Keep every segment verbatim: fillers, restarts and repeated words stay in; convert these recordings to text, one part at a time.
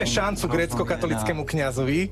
šancu grécko-katolickému kňazovi.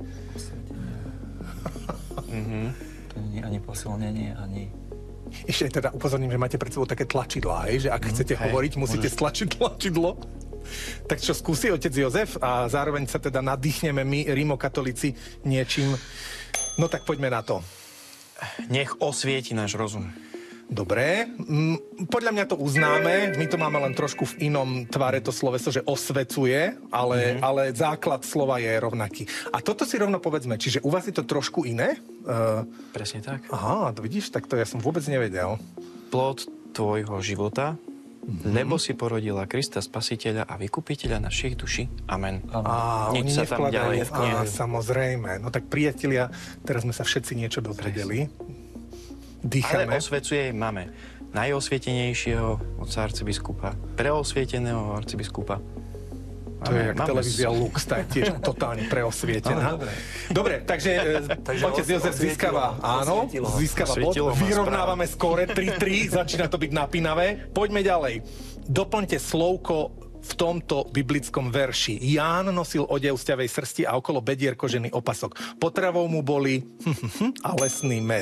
Mm-hmm. To nie je ani posilnenie, ani... Ešte teda upozorním, že máte pred sebou také tlačidlá, hej, že ak mm, chcete hej, hovoriť, musíte môžeš... stlačiť tlačidlo. Tak čo skúsi otec Jozef a zároveň sa teda nadýchneme my, rímokatolíci, niečím. No tak poďme na to. Nech osvieti náš rozum. Dobre, podľa mňa to uznáme, my to máme len trošku v inom tvare to sloveso, že osvecuje, ale, mm-hmm. ale základ slova je rovnaký. A toto si rovno povedzme, čiže u vás je to trošku iné? Uh... Presne tak. Aha, to vidíš, tak to ja som vôbec nevedel. Plod tvojho života, mm-hmm. lebo si porodila Krista Spasiteľa a Vykupiteľa našich duší. Amen. A Nič oni sa tam ďalej nevkladajú. Á, samozrejme. No tak priatelia, teraz sme sa všetci niečo dozvedeli. Dýchame. Ale osvecuje máme najosvietenejšieho otca arcibiskupa, preosvieteného arcibiskupa. To je jak televízia Lux, tá je tiež totálne preosvietená. Dobre. Dobre, takže, takže otec Jozef získava, áno, získava bod. Vyrovnávame skóre tri tri, začína to byť napínavé. Poďme ďalej. Doplňte slovko v tomto biblickom verši. Ján nosil odev z ťavej srsti a okolo bedier kožený opasok. Potravou mu boli a lesný med.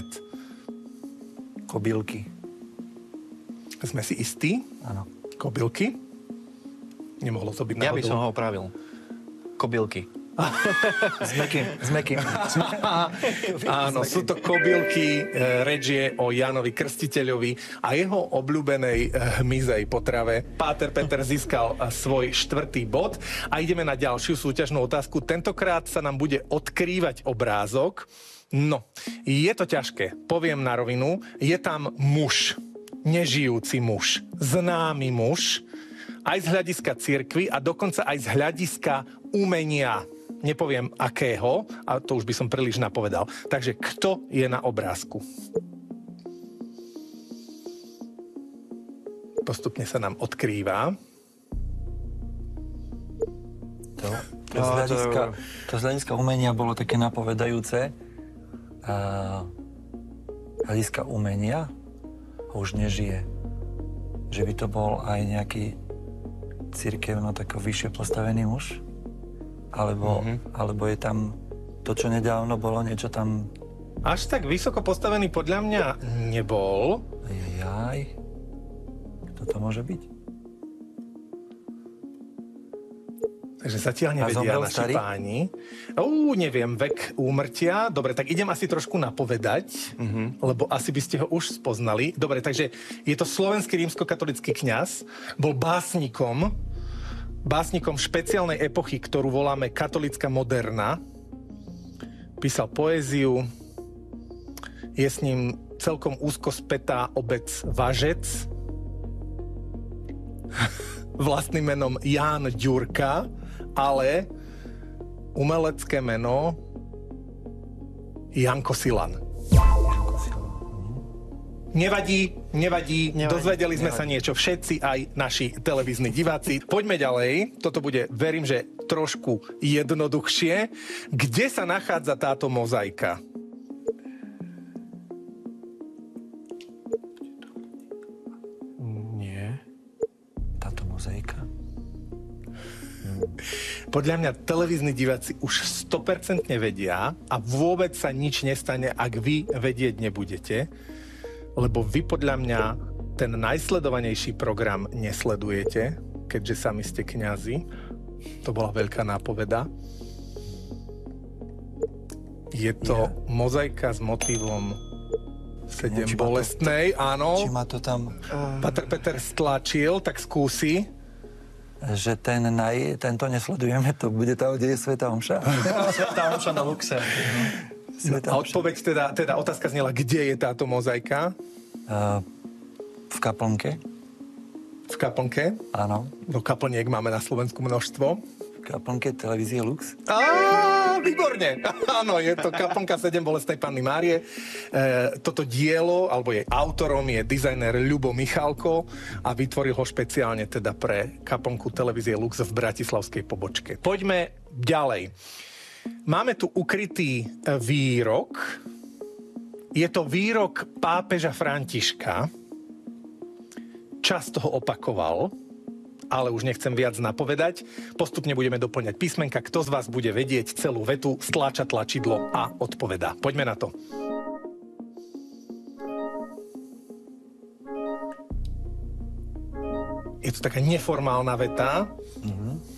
Kobylky. Sme si istí? Áno. Kobylky? Nemohlo to byť náhodou. Ja by som ho opravil. Kobylky. S mekým, s mekým. Áno, sú to kobylky, reč je o Jánovi Krstiteľovi a jeho obľúbenej hmyzej potrave. Páter Peter získal svoj štvrtý bod a ideme na ďalšiu súťažnú otázku. Tentokrát sa nám bude odkrývať obrázok. No, je to ťažké, poviem na rovinu. Je tam muž, nežijúci muž, známy muž, aj z hľadiska cirkvi a dokonca aj z hľadiska umenia. Nepoviem akého, a to už by som príliš napovedal. Takže kto je na obrázku? Postupne sa nám odkrýva. To, to, z hľadiska, to z hľadiska umenia bolo také napovedajúce. A hľadiska umenia už nežije. Že by to bol aj nejaký cirkevno tako vyššie postavený muž? Alebo, mm-hmm. alebo je tam to, čo nedávno bolo, niečo tam... Až tak vysoko postavený podľa mňa nebol. Jaj, kto to môže byť? Takže zatiaľ nevedia naši starý? Páni. Ú, neviem, vek úmrtia. Dobre, tak idem asi trošku napovedať, mm-hmm. lebo asi by ste ho už spoznali. Dobre, takže je to slovenský rímskokatolický kňaz. Bol básnikom, básnikom špeciálnej epochy, ktorú voláme katolická moderna. Písal poéziu. Je s ním celkom úzko spätá obec Važec. Vlastným menom Ján Ďurka, ale umelecké meno Janko Silan. Nevadí, nevadí, nevadí dozvedeli sme nevadí. Sa niečo všetci, aj naši televízni diváci. Poďme ďalej, toto bude, verím, že trošku jednoduchšie. Kde sa nachádza táto mozaika? Nie. Táto mozaika? Podľa mňa televízni diváci už sto percent vedia a vôbec sa nič nestane, ak vy vedieť nebudete, lebo vy podľa mňa ten najsledovanejší program nesledujete, keďže sami ste kňazi. To bola veľká nápoveda. Je to yeah. mozaika s motívom sedem no, bolestnej, to, áno. Či ma to tam... Páter Peter stlačil, tak skúsi. Že ten naj, tento nesledujeme, to bude tam, kde je Svätá omša. Svätá omša na Luxe. No, a odpoveď teda, teda, otázka znela, kde je táto mozaika? Uh, v kaplnke. V kaplnke? Áno. No kaplniek máme na Slovensku množstvo. V kaplnke televízie Lux. Á, výborne. Áno, je to kaplnka sedem bolestnej Panny Márie. E, toto dielo, alebo jej autorom je dizajner Ľubo Michalko a vytvoril ho špeciálne teda pre kaplnku televízie Lux v bratislavskej pobočke. Poďme ďalej. Máme tu ukrytý výrok. Je to výrok pápeža Františka. Často ho opakoval ale už nechcem viac napovedať. Postupne budeme doplňať písmenka. Kto z vás bude vedieť celú vetu, stláča tlačidlo a odpovedá. Poďme na to. Je to taká neformálna veta. Mm-hmm.